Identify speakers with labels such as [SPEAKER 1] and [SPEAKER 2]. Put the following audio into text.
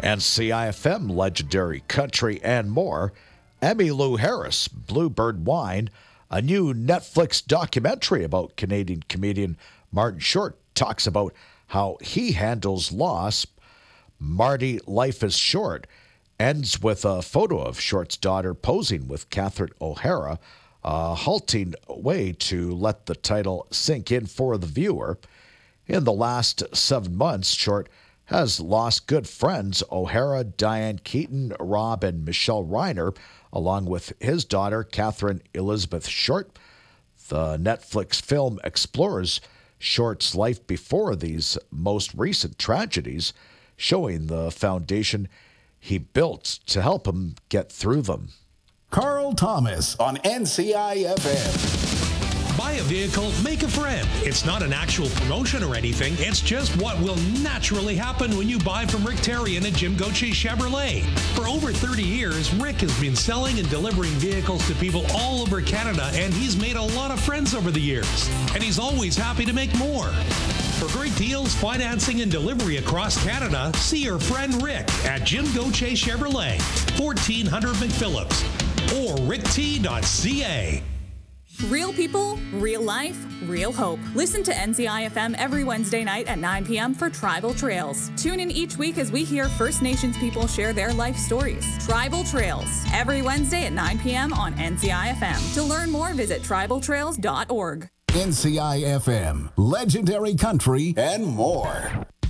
[SPEAKER 1] And CIFM, Legendary Country, and more. Emmylou Harris, Bluebird Wine, a new Netflix documentary about Canadian comedian Martin Short, talks about how he handles loss. Marty, Life is Short, ends with a photo of Short's daughter posing with Catherine O'Hara, a halting way to let the title sink in for the viewer. In the last 7 months, Short has lost good friends O'Hara, Diane Keaton, Rob, and Michelle Reiner, along with his daughter, Catherine Elizabeth Short. The Netflix film explores Short's life before these most recent tragedies, showing the foundation he built to help him get through them.
[SPEAKER 2] Carl Thomas on NCIFM.
[SPEAKER 3] Buy a vehicle, make a friend. It's not an actual promotion or anything. It's just what will naturally happen when you buy from Rick Terrian at Jim Gauthier Chevrolet. For over 30 years, Rick has been selling and delivering vehicles to people all over Canada, and he's made a lot of friends over the years. And he's always happy to make more. For great deals, financing, and delivery across Canada, see your friend Rick at Jim Gauthier Chevrolet, 1400 McPhillips, or rickt.ca.
[SPEAKER 4] Real people, real life, real hope. Listen to NCIFM every Wednesday night at 9 p.m. for Tribal Trails. Tune in each week as we hear First Nations people share their life stories. Tribal Trails, every Wednesday at 9 p.m. on NCIFM. To learn more, visit tribaltrails.org.
[SPEAKER 2] NCIFM, Legendary Country, and more.